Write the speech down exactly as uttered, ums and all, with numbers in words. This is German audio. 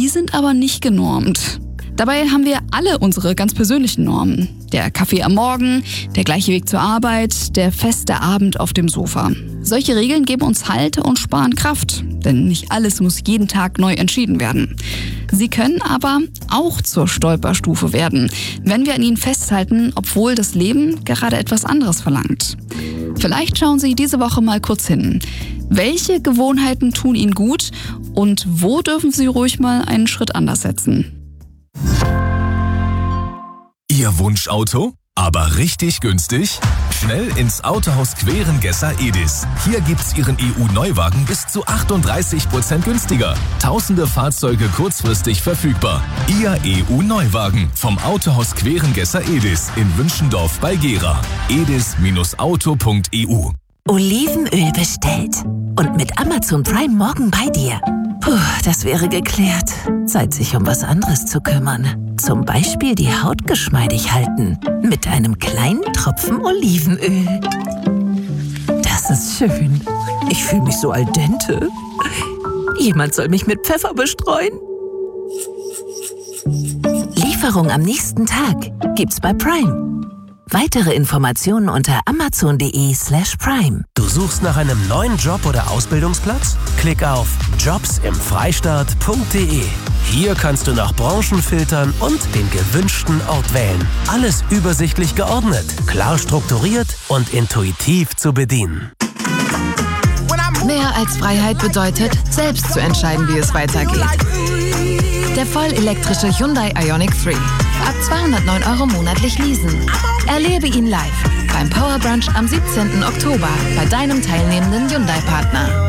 Die sind aber nicht genormt. Dabei haben wir alle unsere ganz persönlichen Normen. Der Kaffee am Morgen, der gleiche Weg zur Arbeit, der feste Abend auf dem Sofa. Solche Regeln geben uns Halt und sparen Kraft, denn nicht alles muss jeden Tag neu entschieden werden. Sie können aber auch zur Stolperstufe werden, wenn wir an ihnen festhalten, obwohl das Leben gerade etwas anderes verlangt. Vielleicht schauen Sie diese Woche mal kurz hin. Welche Gewohnheiten tun Ihnen gut und wo dürfen Sie ruhig mal einen Schritt anders setzen? Ihr Wunschauto? Aber richtig günstig? Schnell ins Autohaus Querengesser Edis. Hier gibt's Ihren E U-Neuwagen bis zu achtunddreißig Prozent günstiger. Tausende Fahrzeuge kurzfristig verfügbar. Ihr E U-Neuwagen vom Autohaus Querengesser Edis in Wünschendorf bei Gera. edis Auto punkt e u. Olivenöl bestellt. Und mit Amazon Prime morgen bei dir. Puh, das wäre geklärt. Zeit, sich um was anderes zu kümmern. Zum Beispiel die Haut geschmeidig halten. Mit einem kleinen Tropfen Olivenöl. Das ist schön. Ich fühle mich so al dente. Jemand soll mich mit Pfeffer bestreuen. Lieferung am nächsten Tag gibt's bei Prime. Weitere Informationen unter amazon.de slash prime. Du suchst nach einem neuen Job oder Ausbildungsplatz? Klick auf jobs im freistaat punkt de. Hier kannst du nach Branchen filtern und den gewünschten Ort wählen. Alles übersichtlich geordnet, klar strukturiert und intuitiv zu bedienen. Mehr als Freiheit bedeutet, selbst zu entscheiden, wie es weitergeht. Der vollelektrische Hyundai Ioniq drei. Ab zweihundertneun Euro monatlich leasen. Erlebe ihn live beim Power Brunch am siebzehnten Oktober bei deinem teilnehmenden Hyundai-Partner.